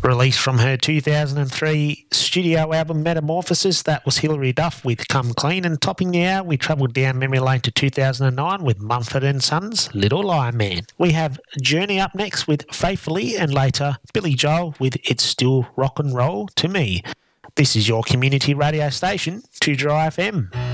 Released from her 2003 studio album Metamorphosis, that was Hilary Duff with Come Clean. And topping the hour, we travelled down memory lane to 2009 with Mumford & Sons' Little Lion Man. We have Journey up next with Faithfully, and later Billy Joel with It's Still Rock and Roll to Me. This is your community radio station, 2Dry FM.